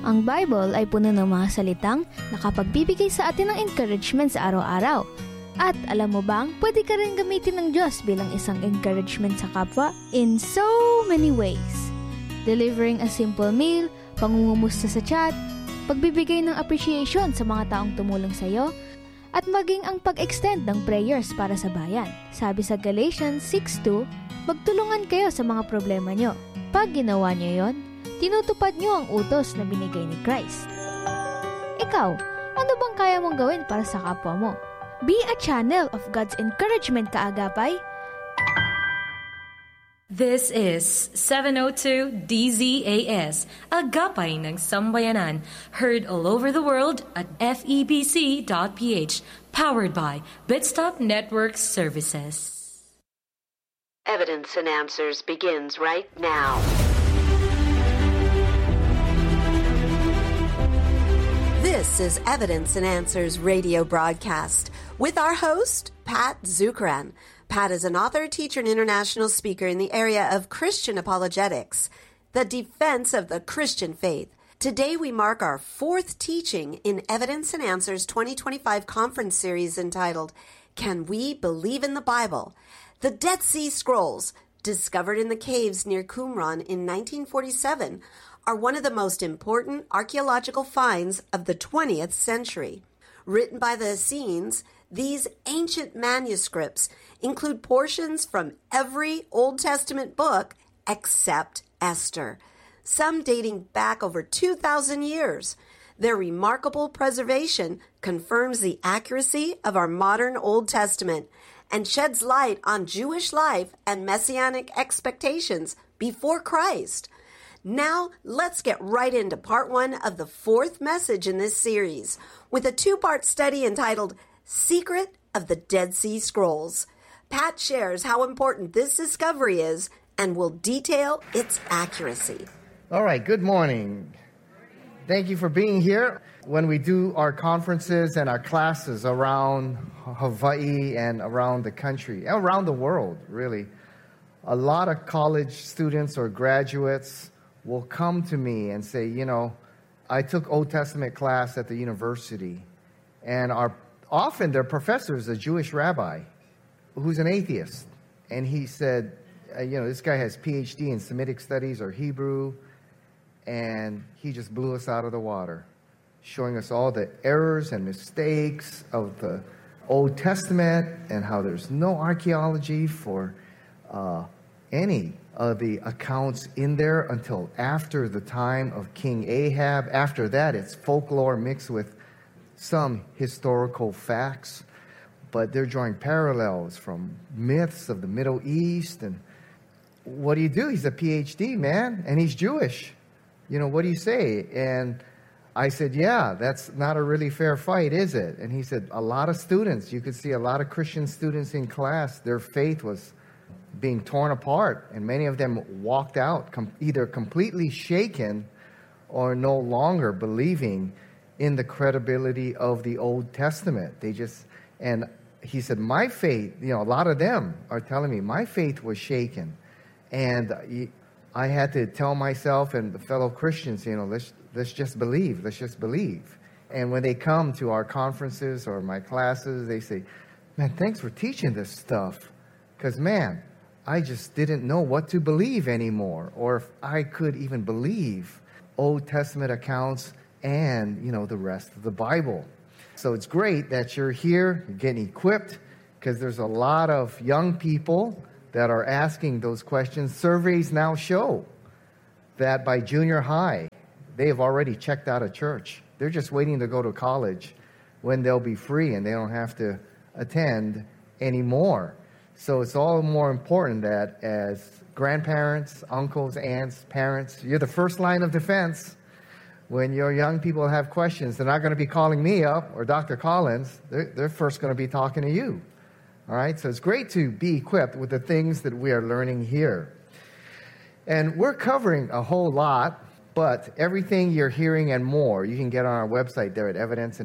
Ang Bible ay puno ng mga salitang nakapagbibigay sa atin ng encouragement sa araw-araw. At alam mo bang, pwede ka rin gamitin ng Diyos bilang isang encouragement sa kapwa in so many ways. Delivering a simple meal, pangungumusta sa chat, pagbibigay ng appreciation sa mga taong tumulong sa iyo, at maging ang pag-extend ng prayers para sa bayan. Sabi sa Galatians 6:2, magtulungan kayo sa mga problema nyo. Pag ginawa nyo yon, tinutupad nyo ang utos na binigay ni Christ. Ikaw, ano bang kaya mong gawin para sa kapwa mo? Be a channel of God's encouragement, kaagapay. This is 702 DZAS, Agapay ng Sambayanan, heard all over the world at febc.ph, powered by Bitstop Network Services. Evidence and Answers begins right now. This is Evidence and Answers radio broadcast with our host, Pat Zukeran. Pat is an author, teacher, and international speaker in the area of Christian apologetics, the defense of the Christian faith. Today we mark our fourth teaching in Evidence and Answers 2025 conference series entitled, Can We Believe in the Bible? The Dead Sea Scrolls, discovered in the caves near Qumran in 1947, are one of the most important archaeological finds of the 20th century. Written by the Essenes, these ancient manuscripts include portions from every Old Testament book except Esther, some dating back over 2,000 years. Their remarkable preservation confirms the accuracy of our modern Old Testament and sheds light on Jewish life and messianic expectations before Christ. Now, let's get right into part one of the fourth message in this series with a two-part study entitled Secret of the Dead Sea Scrolls. Pat shares how important this discovery is and will detail its accuracy. All right, good morning. Thank you for being here. When we do our conferences and our classes around Hawaii and around the country, around the world, really, a lot of college students or graduates will come to me and say, you know, I took Old Testament class at the university, and often their professor is a Jewish rabbi who's an atheist. And he said, this guy has PhD in Semitic studies or Hebrew, and he just blew us out of the water, showing us all the errors and mistakes of the Old Testament and how there's no archaeology for any of the accounts in there until after the time of King Ahab. After that, it's folklore mixed with some historical facts, but they're drawing parallels from myths of the Middle East. And what do? He's a PhD, man, and he's Jewish. What do you say? And I said, yeah, that's not a really fair fight, is it? And he said, a lot of students, you could see a lot of Christian students in class, their faith was being torn apart, and many of them walked out either completely shaken or no longer believing in the credibility of the Old Testament. And he said, my faith, a lot of them are telling me, my faith was shaken. And I had to tell myself and the fellow Christians, let's just believe, let's just believe. And when they come to our conferences or my classes, they say, man, thanks for teaching this stuff. Because, man, I just didn't know what to believe anymore, or if I could even believe Old Testament accounts and, the rest of the Bible. So it's great that you're here, you're getting equipped, because there's a lot of young people that are asking those questions. Surveys now show that by junior high, they have already checked out of church. They're just waiting to go to college when they'll be free and they don't have to attend anymore. So it's all more important that as grandparents, uncles, aunts, parents, you're the first line of defense. When your young people have questions, they're not going to be calling me up or Dr. Collins. They're first going to be talking to you. All right? So it's great to be equipped with the things that we are learning here. And we're covering a whole lot, but everything you're hearing and more, you can get on our website there at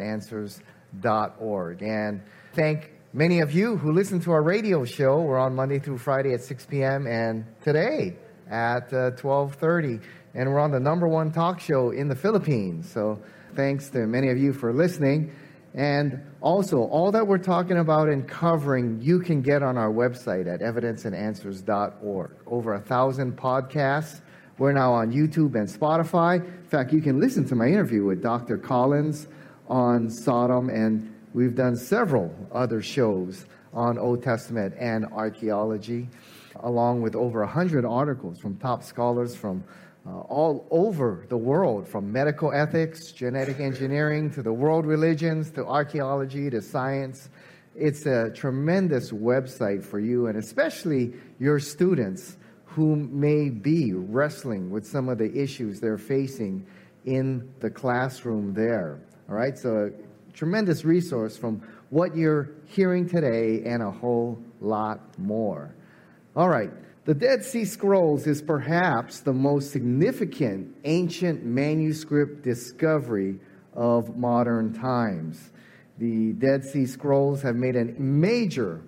evidenceandanswers.org. And thank many of you who listen to our radio show. We're on Monday through Friday at 6 p.m. and today at 12:30. and we're on the #1 talk show in the Philippines. So thanks to many of you for listening. And also, all that we're talking about and covering, you can get on our website at evidenceandanswers.org. Over 1,000 podcasts. We're now on YouTube and Spotify. In fact, you can listen to my interview with Dr. Collins on Sodom, and we've done several other shows on Old Testament and archaeology, along with over 100 articles from top scholars from all over the world, from medical ethics, genetic engineering, to the world religions, to archaeology, to science. It's a tremendous website for you, and especially your students who may be wrestling with some of the issues they're facing in the classroom there. All right, so a tremendous resource from what you're hearing today and a whole lot more. All right. The Dead Sea Scrolls is perhaps the most significant ancient manuscript discovery of modern times. The Dead Sea Scrolls have made a major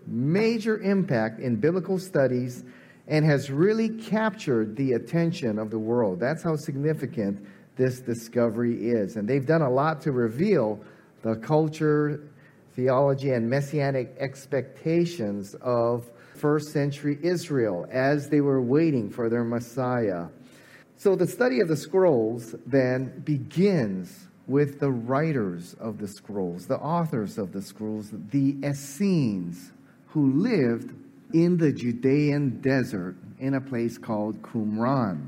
impact in biblical studies and has really captured the attention of the world. That's how significant this discovery is. And they've done a lot to reveal the culture, theology, and messianic expectations of first century Israel as they were waiting for their Messiah. So the study of the scrolls then begins with the writers of the scrolls, the authors of the scrolls, the Essenes, who lived in the Judean desert in a place called Qumran.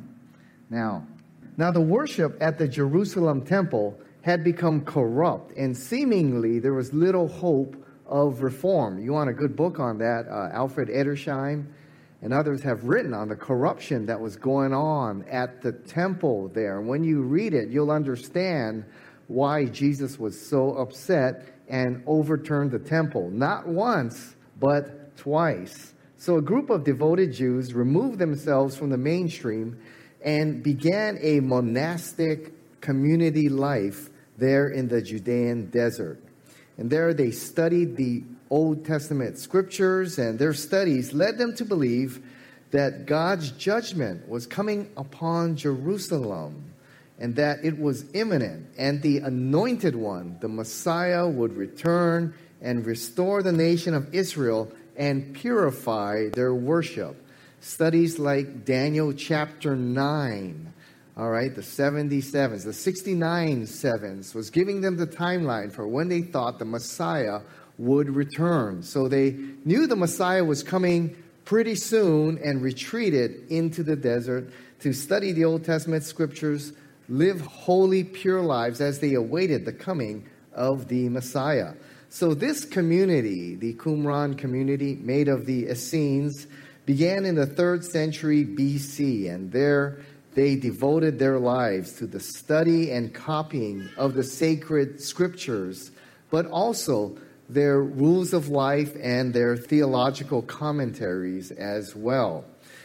Now the worship at the Jerusalem temple had become corrupt, and seemingly there was little hope of reform. You want a good book on that? Alfred Edersheim and others have written on the corruption that was going on at the temple there. And when you read it, you'll understand why Jesus was so upset and overturned the temple. Not once, but twice. So a group of devoted Jews removed themselves from the mainstream and began a monastic community life there in the Judean desert. And there they studied the Old Testament scriptures, and their studies led them to believe that God's judgment was coming upon Jerusalem and that it was imminent, and the Anointed One, the Messiah, would return and restore the nation of Israel and purify their worship. Studies like Daniel chapter 9, all right, the 70 sevens, the 69 sevens, was giving them the timeline for when they thought the Messiah would return. So they knew the Messiah was coming pretty soon and retreated into the desert to study the Old Testament scriptures, live holy, pure lives as they awaited the coming of the Messiah. So this community, the Qumran community, made of the Essenes, began in the 3rd century BC, and there they devoted their lives to the study and copying of the sacred scriptures, but also their rules of life and their theological commentaries as well.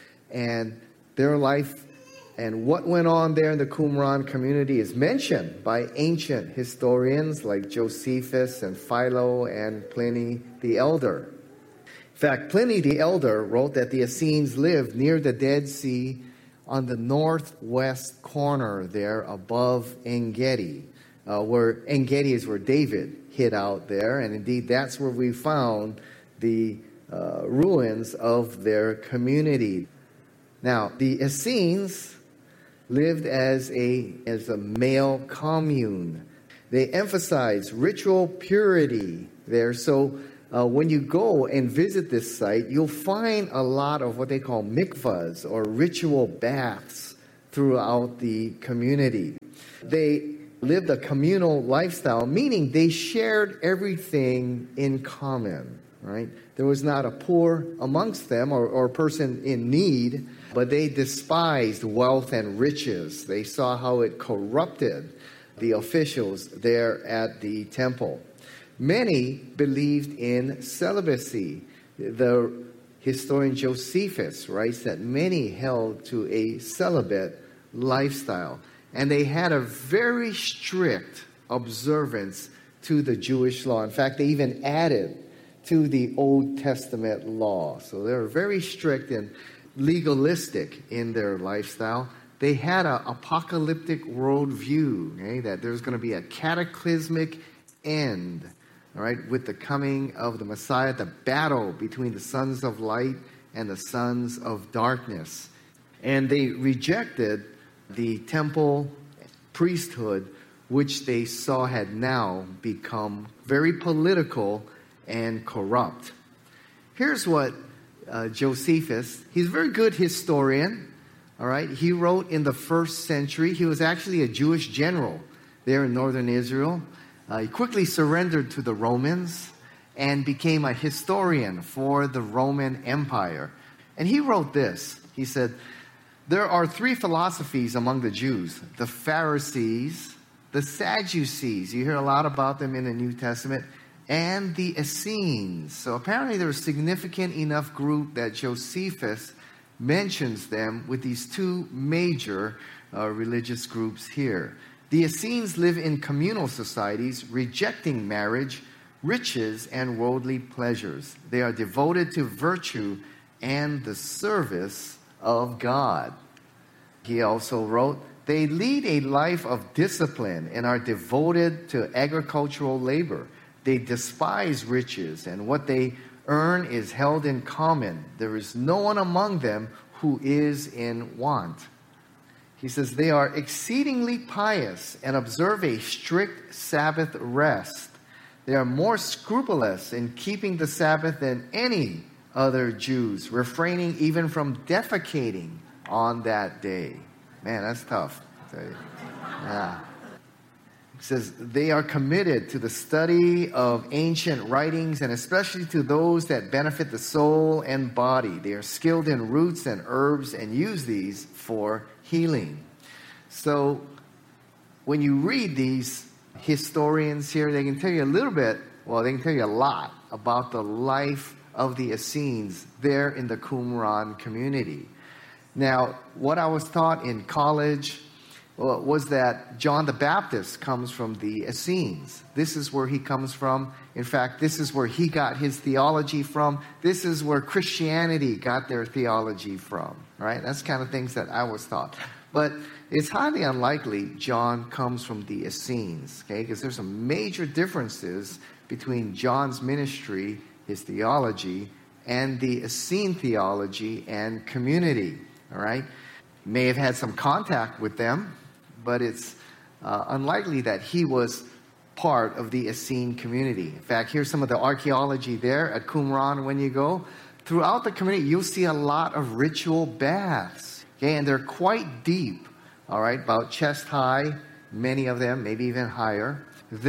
And their life and what went on there in the Qumran community is mentioned by ancient historians like Josephus and Philo and Pliny the Elder. In fact, Pliny the Elder wrote that the Essenes lived near the Dead Sea on the northwest corner there above En-Gedi, where En-Gedi is where David hid out there, and indeed that's where we found the ruins of their community. Now, the Essenes lived as a male commune. They emphasized ritual purity there, so when you go and visit this site, you'll find a lot of what they call mikvahs, or ritual baths, throughout the community. They lived a communal lifestyle, meaning they shared everything in common, right? There was not a poor amongst them or a person in need, but they despised wealth and riches. They saw how it corrupted the officials there at the temple. Many believed in celibacy. The historian Josephus writes that many held to a celibate lifestyle, and they had a very strict observance to the Jewish law. In fact, they even added to the Old Testament law. So they were very strict and legalistic in their lifestyle. they had an apocalyptic worldview, okay, that there's going to be a cataclysmic end, all right, with the coming of the Messiah, the battle between the sons of light and the sons of darkness. And they rejected the temple priesthood, which they saw had now become very political and corrupt. Here's what Josephus, he's a very good historian, all right? He wrote in the 1st century. He was actually a Jewish general there in northern Israel. He quickly surrendered to the Romans and became a historian for the Roman Empire. And he wrote this. He said, there are 3 philosophies among the Jews: the Pharisees, the Sadducees, you hear a lot about them in the New Testament, and the Essenes. So apparently there's a significant enough group that Josephus mentions them with these 2 major religious groups here. The Essenes live in communal societies, rejecting marriage, riches, and worldly pleasures. They are devoted to virtue and the service of God. He also wrote, they lead a life of discipline and are devoted to agricultural labor. They despise riches, and what they earn is held in common. There is no one among them who is in want. He says they are exceedingly pious and observe a strict Sabbath rest. They are more scrupulous in keeping the Sabbath than any other Jews, refraining even from defecating on that day. Man, that's tough. I tell you. Yeah. It says they are committed to the study of ancient writings, and especially to those that benefit the soul and body. They are skilled in roots and herbs and use these for healing. So when you read these historians here, they can tell you a little bit, well, they can tell you a lot about the life of the Essenes there in the Qumran community. Now, what I was taught in college was that John the Baptist comes from the Essenes. This is where he comes from. In fact, this is where he got his theology from. This is where Christianity got their theology from, right? That's kind of things that I was taught. But it's highly unlikely John comes from the Essenes, okay? Because there's some major differences between John's ministry, his theology, and the Essene theology and community, all right? May have had some contact with them, but it's unlikely that he was part of the Essene community. In fact, here's some of the archaeology there at Qumran when you go. Throughout the community, you'll see a lot of ritual baths, okay? And they're quite deep, all right, about chest high, many of them, maybe even higher.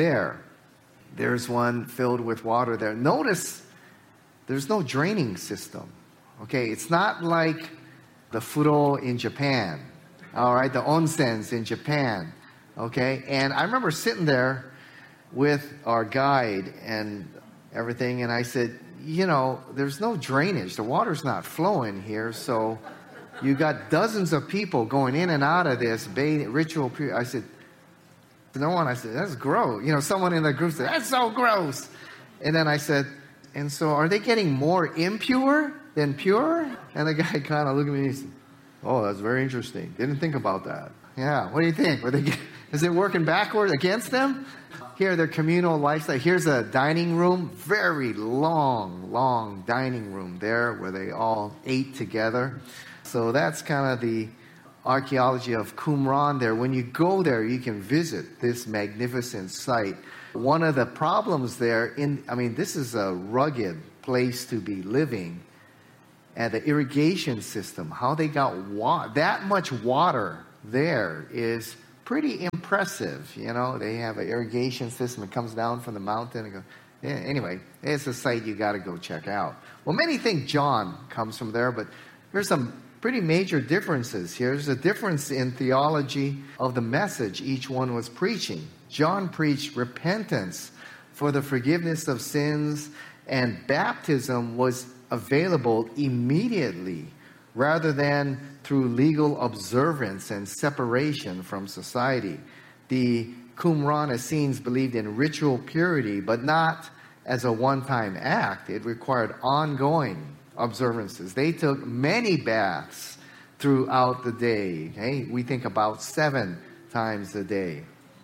There's one filled with water there. Notice there's no draining system, okay? It's not like the furo in Japan, all right, the onsens in Japan, okay? And I remember sitting there with our guide and everything, and I said, you know, there's no drainage. The water's not flowing here, so you got dozens of people going in and out of this ritual period. I said, no one, I said, that's gross. You know, someone in the group said, that's so gross. And then I said, and so are they getting more impure than pure? And the guy kind of looked at me and he said, oh, that's very interesting. Didn't think about that. Yeah, what do you think? Is it working backward against them? Here, their communal lifestyle. Here's a dining room, very long dining room there where they all ate together. So that's kind of the archaeology of Qumran there. When you go there, you can visit this magnificent site. One of the problems there, this is a rugged place to be living. And the irrigation system, how they got that much water there is pretty impressive. You know, they have an irrigation system that comes down from the mountain and goes. Yeah, anyway, it's a site you got to go check out. Well, many think John comes from there, but there's some pretty major differences here. There's a difference in theology of the message each one was preaching. John preached repentance for the forgiveness of sins, and baptism was available immediately rather than through legal observance and separation from society. The Qumran Essenes believed in ritual purity, but not as a one-time act. It required ongoing observances. They took many baths throughout the day. Okay? We think about 7 times a day.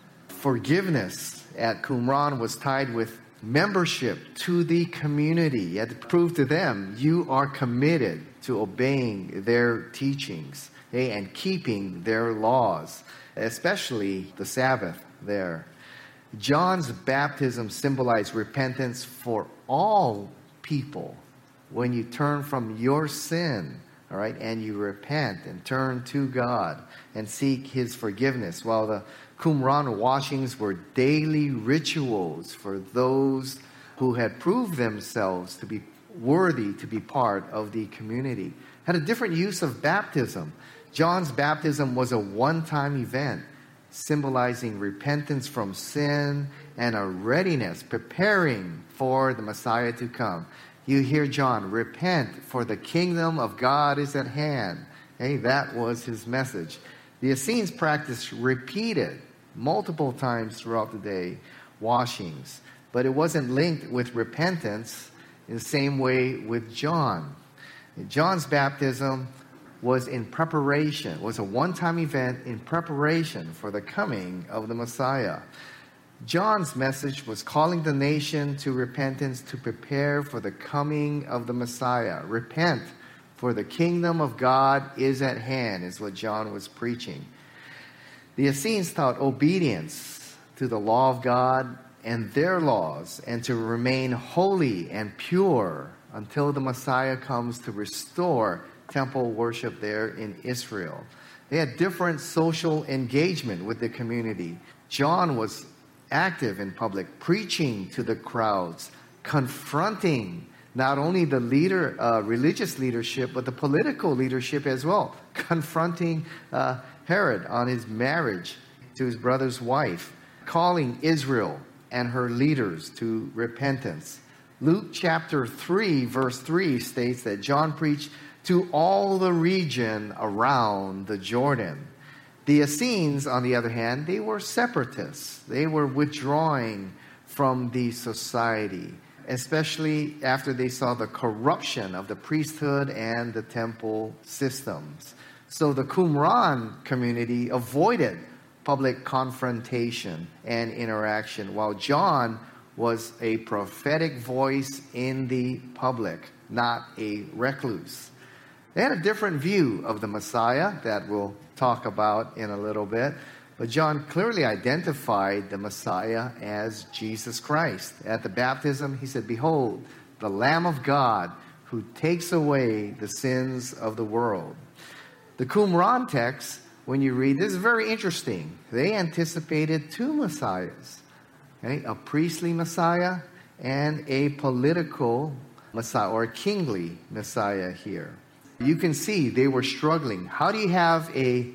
Forgiveness at Qumran was tied with membership to the community. You had to prove to them you are committed to obeying their teachings, okay, and keeping their laws, especially the Sabbath there. John's baptism symbolized repentance for all people. When you turn from your sin, all right, and you repent and turn to God and seek His forgiveness, while the Qumran washings were daily rituals for those who had proved themselves to be worthy to be part of the community. Had a different use of baptism. John's baptism was a one-time event, symbolizing repentance from sin and a readiness, preparing for the Messiah to come. You hear John, repent, for the kingdom of God is at hand. Hey, that was his message. The Essenes practiced repeated, multiple times throughout the day, washings. But it wasn't linked with repentance in the same way with John. John's baptism was in preparation, was a one-time event in preparation for the coming of the Messiah. John's message was calling the nation to repentance to prepare for the coming of the Messiah. Repent, for the kingdom of God is at hand, is what John was preaching. The Essenes taught obedience to the law of God and their laws, and to remain holy and pure until the Messiah comes to restore temple worship there in Israel. They had different social engagement with the community. John was active in public, preaching to the crowds, confronting not only the religious leadership, but the political leadership as well, confronting Herod on his marriage to his brother's wife, calling Israel and her leaders to repentance. Luke chapter 3, verse 3 states that John preached to all the region around the Jordan. The Essenes, on the other hand, they were separatists. They were withdrawing from the society, especially after they saw the corruption of the priesthood and the temple systems. So the Qumran community avoided public confrontation and interaction, while John was a prophetic voice in the public, not a recluse. They had a different view of the Messiah that we'll talk about in a little bit, but John clearly identified the Messiah as Jesus Christ. At the baptism, he said, "Behold, the Lamb of God who takes away the sins of the world." The Qumran text, when you read this, is very interesting. They anticipated 2 messiahs, okay? A priestly Messiah and a political Messiah, or a kingly Messiah here. You can see they were struggling. How do you have a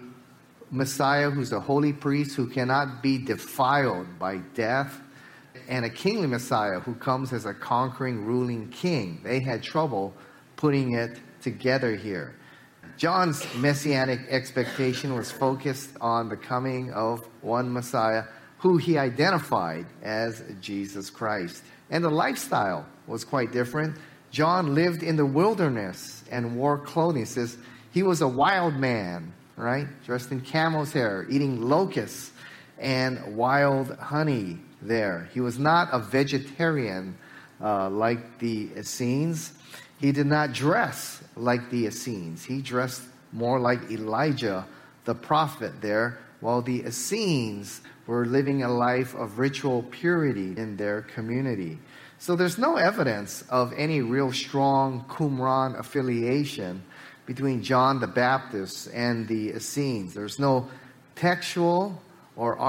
Messiah who's a holy priest who cannot be defiled by death, and a kingly Messiah who comes as a conquering, ruling king? They had trouble putting it together here. John's messianic expectation was focused on the coming of one Messiah who he identified as Jesus Christ. And the lifestyle was quite different. John lived in the wilderness and wore clothing. It says he was a wild man, right? Dressed in camel's hair, eating locusts and wild honey there. He was not a vegetarian like the Essenes. He did not dress like the Essenes. He dressed more like Elijah, the prophet there, while the Essenes were living a life of ritual purity in their community. So there's no evidence of any real strong Qumran affiliation between John the Baptist and the Essenes. There's no textual or